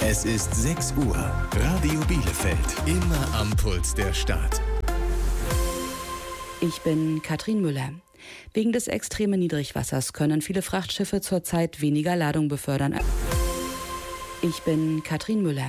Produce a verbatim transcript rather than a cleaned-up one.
Es ist sechs Uhr. Radio Bielefeld. Immer am Puls der Stadt. Ich bin Katrin Müller. Wegen des extremen Niedrigwassers können viele Frachtschiffe zurzeit weniger Ladung befördern. Ich bin Katrin Müller.